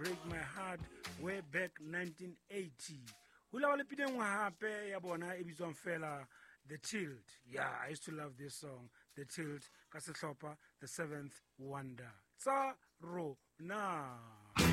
Break My Heart way back 1980. Hula wale pideng wa hape ya bona e bitswang fela The Tilt. Yeah, I used to love this song, The Tilt, ka sehlopa The Seventh Wonder. Tsa rona.